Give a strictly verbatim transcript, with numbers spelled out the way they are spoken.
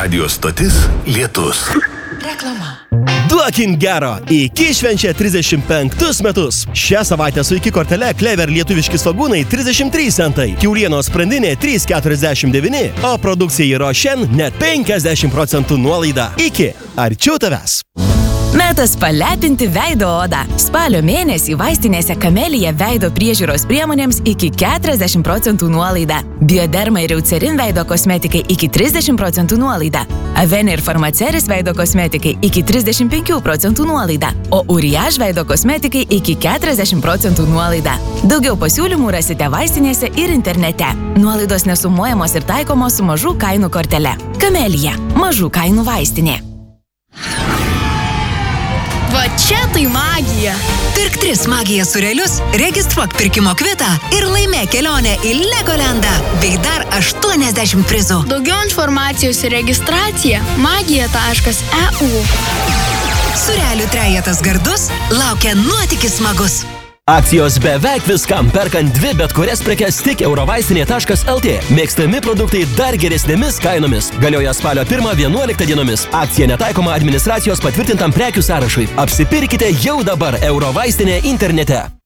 Radio stotis Lietus. Reklama. Duokim gero! Iki švenčia trisdešimt penktus metus. Šią savaitę su iki kortele Clever lietuviški svogūnai trisdešimt trys centai, kiaulienos sprandinė trys keturiasdešimt devyni, o produkcijai Rošen net penkiasdešimt procentų nuolaida. Iki arčiau tavęs. Metas palepinti veido odą. Spalio mėnesį vaistinėse Kamelija veido priežiūros priemonėms iki keturiasdešimt procentų nuolaida. Bioderma ir Eucerin veido kosmetikai iki trisdešimt procentų nuolaida. Avene ir Farmaceris veido kosmetikai iki trisdešimt penkių procentų nuolaida. O Uriage veido kosmetikai iki keturiasdešimt procentų nuolaida. Daugiau pasiūlymų rasite vaistinėse ir internete. Nuolaidos nesumuojamos ir taikomos su mažų kainų kortele. Kamelija. Mažų kainų vaistinė. Va čia tai magija. Pirk tris magija surelius, registruok pirkimo kvitą ir laimėk kelionę į Legolandą bei dar aštuoniasdešimt prizų. Daugiau informacijos ir registracija magija taškas e u. Surelių trejetas gardus laukia nuotykis smagus. Akcijos beveik viskam, perkant dvi bet kurias prekes tik eurovaistinė taškas el tė. Mėgstami produktai dar geresnėmis kainomis. Galioja spalio pirmą vienuoliktą dienomis. Akcija netaikoma administracijos patvirtintam prekių sąrašui. Apsipirkite jau dabar eurovaistinė internete.